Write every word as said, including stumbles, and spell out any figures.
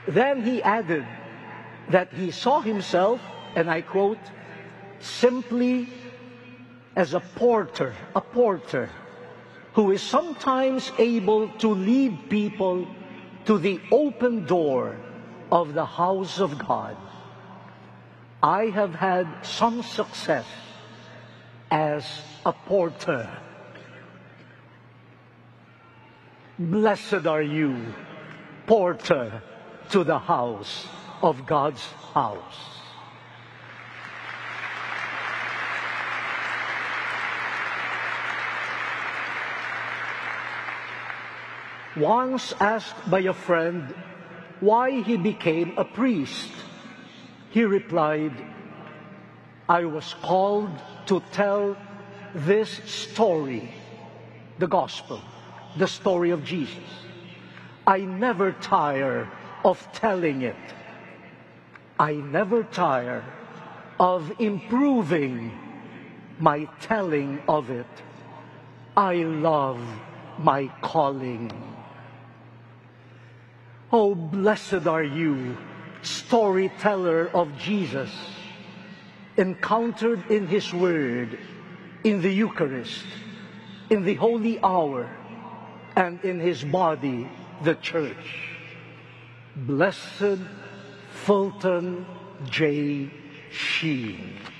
Then he added that he saw himself, and I quote, simply as a porter, a porter who is sometimes able to lead people to the open door of the house of God. I have had some success as a porter. Blessed are you, porter to the house of God's house. Once asked by a friend why he became a priest, he replied, I was called to tell this story, the gospel, the story of Jesus. I never tire of telling it. I never tire of improving my telling of it. I love my calling. Oh, blessed are you, storyteller of Jesus, encountered in His Word, in the Eucharist, in the Holy Hour, and in His body, the Church. Blessed Fulton J. Sheen.